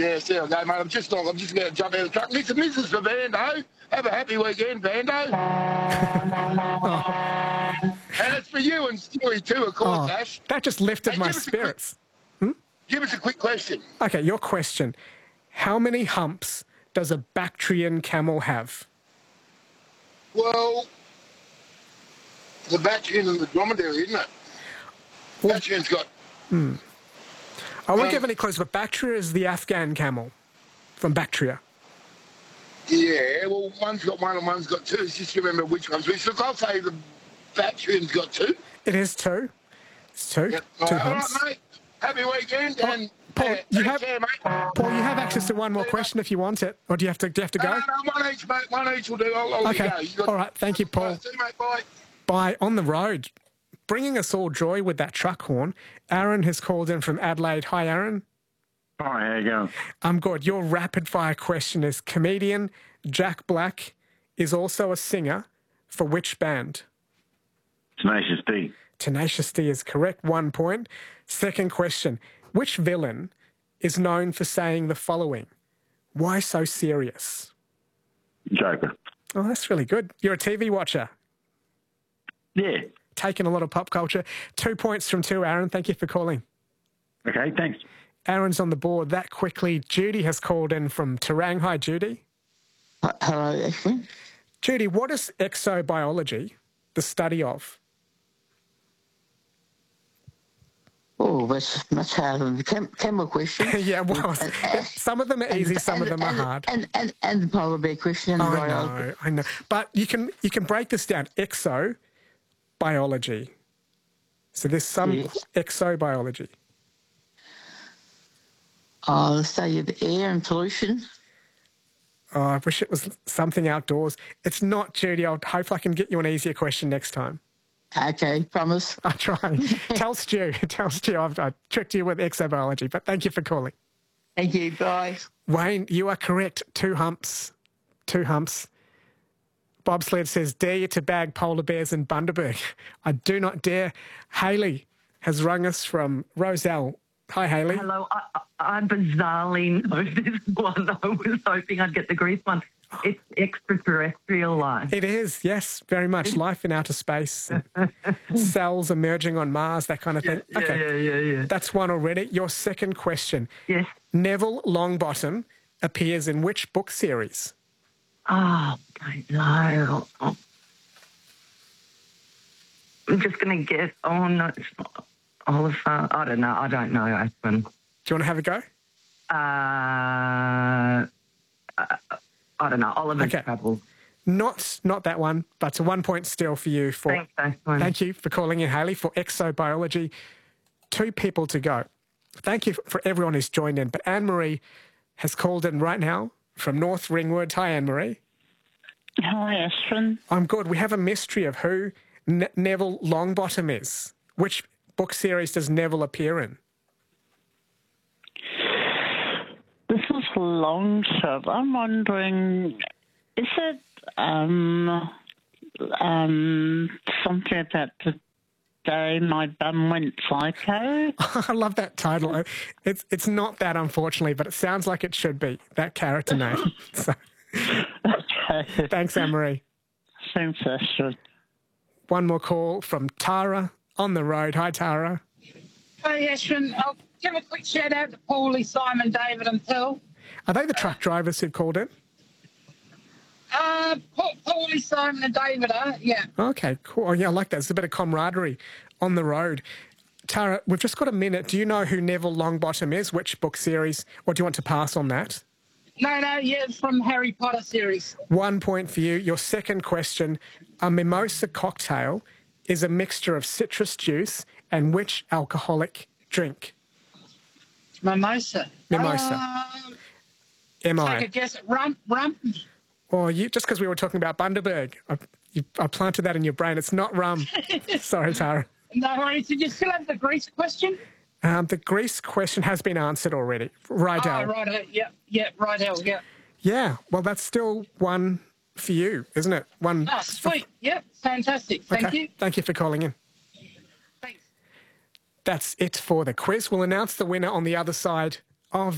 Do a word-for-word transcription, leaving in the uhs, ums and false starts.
Yes, there I go, mate. I'm just I'm just going to jump out of the truck. Listen, this is for Vando. Have a happy weekend, Vando. And it's for you and Stewie too, of course, Oh, Ash. that just lifted Hey, my give us a quick- spirits. Give us a quick question. Okay, your question. How many humps does a Bactrian camel have? Well, the Bactrian and the dromedary, isn't it? Well- Bactrian's got... I won't Um, give any clues, but Bactria is the Afghan camel from Bactria. Yeah, well, one's got one and one's got two. It's just remember which one's which. Look, I'll say the Bactrian's got two. It is two. It's two. Yep. Two All right, humps. all right, mate. Happy weekend. Oh, and Paul, uh, you take have- care, mate. Paul, you have access to one more question if you want it. Or do you have to, do you have to No, go? no, no, one each, mate. One each will do. I'll, I'll Okay. let you go. You got- All right. Thank you, Paul. All right, see you, mate. Bye. By On the Road, bringing us all joy with that truck horn. Aaron has called in from Adelaide. Hi, Aaron. Hi, how you going? I'm good. Your rapid fire question is comedian Jack Black is also a singer for which band? Tenacious D. Tenacious D is correct. One point. Second question. Which villain is known for saying the following? Why so serious? Joker. Oh, that's really good. You're a T V watcher. Yeah. Taking a lot of pop culture. Two points from two, Aaron. Thank you for calling. Okay, thanks. Aaron's on the board that quickly. Judy has called in from Terang. Hi, Judy. Uh, Hello, Ashwin. Judy, what is exobiology the study of? Oh, that's much harder than the chem- chemical question. Yeah, well, And- and- some of them are easy, some of them are and- hard. And, and, and the polar bear question. I right, know, I know. But you can you can break this down. Exobiology. So there's some Yes. exobiology. I'll the study of air and pollution. Oh, I wish it was something outdoors. It's not, Judy. I'll hopefully I can get you an easier question next time. Okay, promise. I'll try. Tell Stu. Tell Stu I've I tricked you with exobiology, but thank you for calling. Thank you, bye. Wayne, you are correct. Two humps. Two humps. Bobsled says, dare you to bag polar bears in Bundaberg? I do not dare. Haley has rung us from Roselle. Hi, Haley. Hello, I, I I bizarrely know this one. I was hoping I'd get the Greece one. It's extraterrestrial life. It is, yes, very much. Life in outer space, cells emerging on Mars, that kind of thing. Yeah, okay, yeah, yeah, yeah. that's one already. Your second question. Yes. Neville Longbottom appears in which book series? Oh, I don't know. I'm just going to guess. Oh, no, it's not Oliver. I don't know. I don't know, Aspen. Do you want to have a go? Uh, uh, I don't know. Oliver's Okay. Trouble. Not not that one, but it's a one point still for you. For Thanks, Aspen. Thank you for calling in, Haley, for exobiology. Two people to go. Thank you for everyone who's joined in. But Anne-Marie has called in right now from North Ringwood. Hi, Anne-Marie. Hi, Ashton. I'm good. We have a mystery of who Ne- Neville Longbottom is. Which book series does Neville appear in? This is a long shot. I'm wondering, is it um, um, something about the day my bum went psycho? I love that title. It's it's not that, unfortunately, but it sounds like it should be, that character name. So, Okay. thanks, Anne-Marie. Thanks, Ashton. One more call from Tara on the road. Hi, Tara. Hey, Ashwin, I'll give a quick shout out to Paulie, Simon, David, and Phil. Are they the truck drivers who've called in? Uh, Pa- Paulie, Simon, and David are, yeah. Okay, cool. Oh, yeah, I like that. There's a bit of camaraderie on the road. Tara, we've just got a minute. Do you know who Neville Longbottom is? Which book series? Or do you want to pass on that? No, no, yeah, it's from Harry Potter series. One point for you. Your second question. A mimosa cocktail is a mixture of citrus juice and which alcoholic drink? Mimosa. Mimosa. Uh, Am take a I? guess. Rum, rum. Or you, just because we were talking about Bundaberg, I, you, I planted that in your brain. It's not rum. Sorry, Tara. No worries. Did you still have the Greece question? Um, the Greece question has been answered already. Right, Oh, right, yeah, yeah, right, yeah. Yeah, well, that's still one for you, isn't it? One. Oh, sweet. Yep, fantastic. Thank Okay. you. Thank you for calling in. Thanks. That's it for the quiz. We'll announce the winner on the other side of